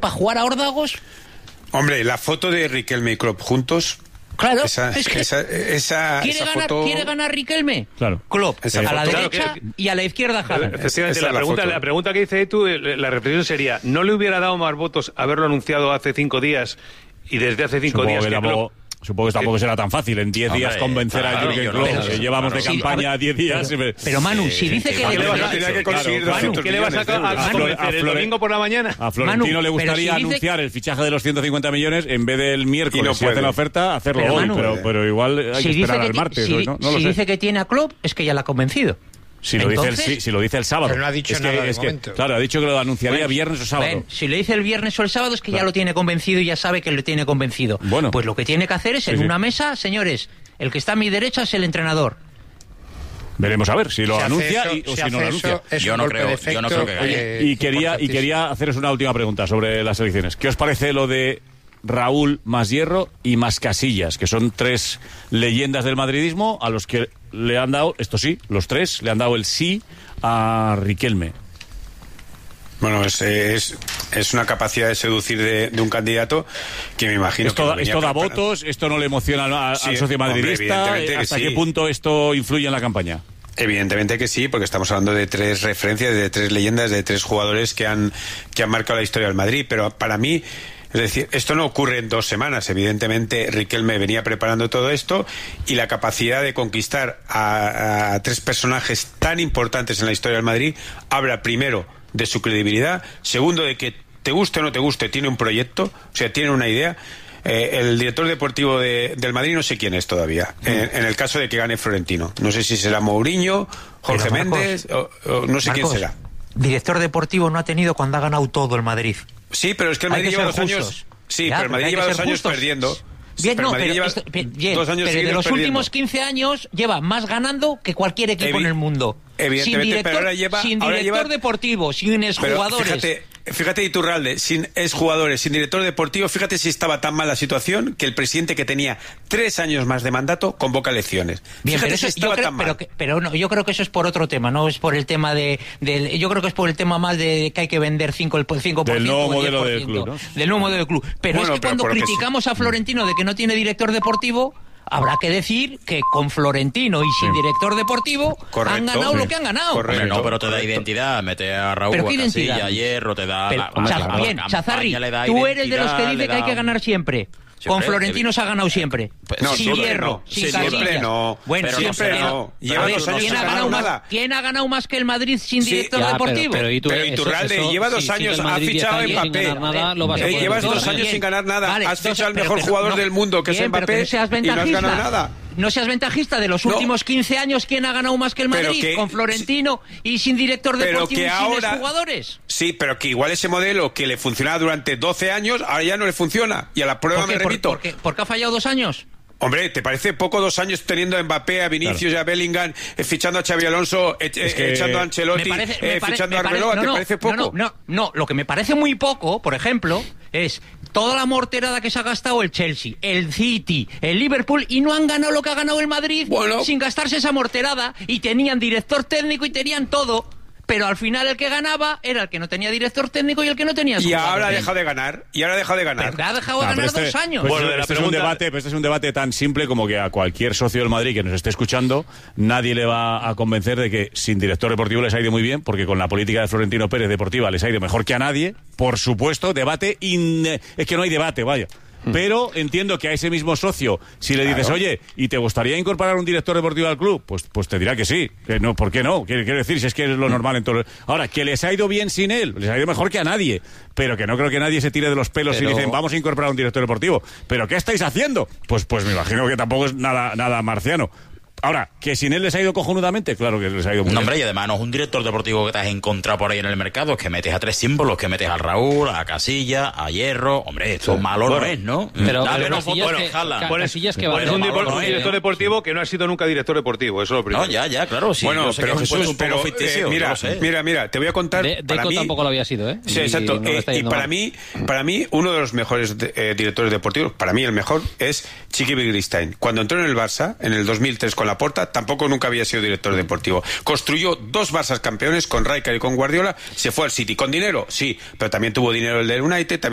para jugar a órdagos? Hombre, la foto de Riquelme y Klopp juntos... Claro, esa foto... ¿Quiere ganar Riquelme? Claro. Klopp, Esa a la foto. derecha y a la izquierda Haaland. Efectivamente, Esa es la pregunta que dice tú, la reflexión sería, ¿no le hubiera dado más votos haberlo anunciado hace 5 días y desde hace 5 días que Klopp... Supongo que tampoco será tan fácil en 10 días convencer a Jürgen Klopp, que llevamos de campaña 10 días. Pero Manu, si dice que... ¿Qué le vas a convencer el domingo por la mañana? A Florentino le gustaría anunciar el fichaje de los 150 millones en vez del miércoles, si hace la oferta, hacerlo hoy. Pero igual hay que esperar al martes. Si dice que tiene a Klopp, es que ya la ha convencido. Si lo dice el sábado. Pero no ha dicho nada de momento. Claro, ha dicho que lo anunciaría viernes o sábado. Si lo dice el viernes o el sábado es que ya lo tiene convencido y ya sabe que lo tiene convencido. Bueno. Pues lo que tiene que hacer es en una mesa, señores, el que está a mi derecha es el entrenador. Veremos a ver si lo anuncia o si no lo anuncia. Yo no creo que gane. Y quería haceros una última pregunta sobre las elecciones. ¿Qué os parece lo de Raúl más Hierro y más Casillas, que son 3 leyendas del madridismo a los que le han dado, esto sí, los 3 le han dado el sí a Riquelme? Bueno, es una capacidad de seducir de un candidato que me imagino esto da votos, esto no le emociona al socio madridista. ¿Hasta qué punto esto influye en la campaña? Evidentemente que sí, porque estamos hablando de 3 referencias, de 3 leyendas, de 3 jugadores que han marcado la historia del Madrid. Pero para mí, es decir, esto no ocurre en 2 semanas. Evidentemente, Riquelme venía preparando todo esto y la capacidad de conquistar a 3 personajes tan importantes en la historia del Madrid habla primero de su credibilidad, segundo de que te guste o no te guste, tiene un proyecto, o sea, tiene una idea. El director deportivo del Madrid no sé quién es todavía, en el caso de que gane Florentino. No sé si será Mourinho, Jorge Méndez, o no sé quién será. Director deportivo no ha tenido cuando ha ganado todo el Madrid. Sí, pero es que el Madrid lleva 2 años... Sí, pero el Madrid lleva 2 años perdiendo. Bien, pero de los últimos 15 años lleva más ganando que cualquier equipo en el mundo. Evidentemente, pero ahora lleva... Sin director deportivo, sin exjugadores... Fíjate, Iturralde, sin exjugadores, sin director deportivo, fíjate si estaba tan mal la situación que el presidente, que tenía 3 años más de mandato, convoca elecciones. Bien, fíjate pero si estaba tan mal. Pero no, yo creo que eso es por otro tema, no es por el tema yo creo que es por el tema más de que hay que vender 5% del nuevo modelo del club, ¿no? Del nuevo modelo del club. Pero es que cuando criticamos a Florentino de que no tiene director deportivo, habrá que decir que con Florentino y sin director deportivo han ganado lo que han ganado. Hombre, no, pero te da identidad, mete a Raúl, a Casillas, a Hierro, te da... Bien, Chazarri, tú eres de los que dice que hay que ganar siempre. Con Florentino se ha ganado siempre. No, sin Hierro, sin Casillas. Siempre no. Bueno, siempre no. Lleva 2 años sin ganar nada. ¿Quién ha ganado más que el Madrid sin director deportivo? Pero Iturralde, lleva 2 años, ha fichado a Mbappé. Llevas 2 años sin ganar nada. Has fichado al mejor jugador del mundo, que es Mbappé, y no has ganado nada. No seas ventajista. De los últimos 15 años, ¿quién ha ganado más que el Madrid? Con Florentino y sin director deportivo y sin jugadores. Sí, pero que igual ese modelo que le funcionaba durante 12 años, ahora ya no le funciona. Y a la prueba me remito. ¿Por qué ha fallado 2 años? Hombre, ¿te parece poco 2 años teniendo a Mbappé, a Vinicius y a Bellingham, fichando a Xabi Alonso, echando a Ancelotti, fichando a Arbeloa? ¿Te parece poco? No, lo que me parece muy poco, por ejemplo, es toda la morterada que se ha gastado el Chelsea, el City, el Liverpool, y no han ganado lo que ha ganado el Madrid sin gastarse esa morterada, y tenían director técnico y tenían todo. Pero al final el que ganaba era el que no tenía director técnico y el que no tenía... Y ahora ha dejado de ganar. Pero ha dejado de ganar 2 años. Bueno, este es un debate tan simple como que a cualquier socio del Madrid que nos esté escuchando, nadie le va a convencer de que sin director deportivo les ha ido muy bien, porque con la política de Florentino Pérez deportiva les ha ido mejor que a nadie. Por supuesto, es que no hay debate, vaya. Pero entiendo que a ese mismo socio, si le dices, oye, ¿y te gustaría incorporar un director deportivo al club? Pues te dirá que sí. Que no, ¿por qué no? Quiero decir, si es que es lo normal en todo. Ahora, que les ha ido bien sin él, les ha ido mejor que a nadie. Pero que no creo que nadie se tire de los pelos y dicen, vamos a incorporar un director deportivo. ¿Pero qué estáis haciendo? Pues me imagino que tampoco es nada marciano. Ahora, que sin él les ha ido cojonudamente, claro que les ha ido muy bien. Hombre, y además no es un director deportivo que te has encontrado por ahí en el mercado, es que metes a 3 símbolos, que metes a Raúl, a Casillas, a Hierro. Hombre, esto malo no es, ¿no? Pero Casillas que va. Es un director deportivo que no ha sido nunca director deportivo, eso es lo primero. No, ya, claro, sí. Bueno, pero Jesús, un poco ficticio, mira, te voy a contar... Deco tampoco lo había sido, ¿eh? Sí, exacto. Y para mí, uno de los mejores directores deportivos, para mí el mejor, es Chiqui Begiristain. Cuando entró en el Barça, en el 2003 con Laporta, tampoco nunca había sido director deportivo. Construyó 2 Barças campeones con Rijkaard y con Guardiola, se fue al City. ¿Con dinero? Sí, pero también tuvo dinero el del United,